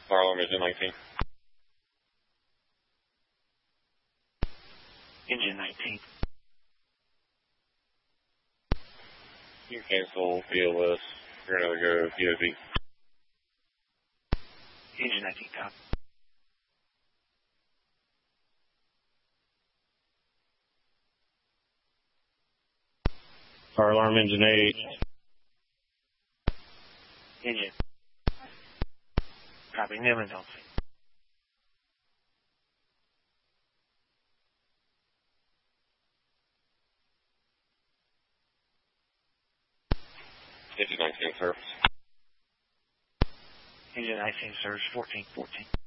Fire alarm engine 19. Engine 19. You can cancel BLS. You're going to go POV. Engine 19, copy. Fire alarm engine 8. Engine. Copy, Newman, don't see. Engine 19 service. Engine 19 service 1414.